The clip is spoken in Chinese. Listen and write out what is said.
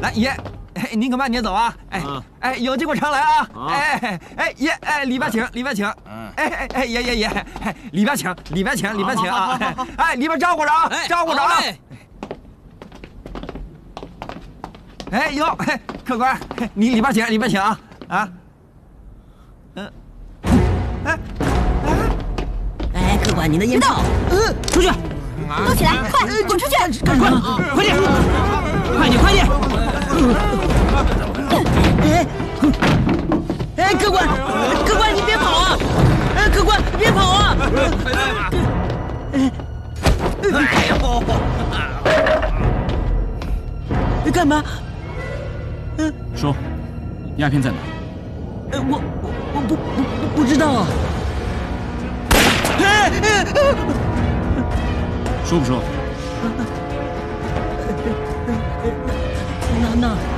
哎爷，您可慢点走啊！有进过城来啊！爷，里边请，里边请。爷，里边请，里边请，里边请啊！里边招呼着啊，招呼着啊！客官，你里边请，里边请啊！ 客官，您的烟炮，出去， 都起来，快，滚出去！ 快点，快点！客官，你别跑啊！客官，别跑啊！干嘛？ 说，鸦片在哪？ 我不知道啊。 说不说？ 那。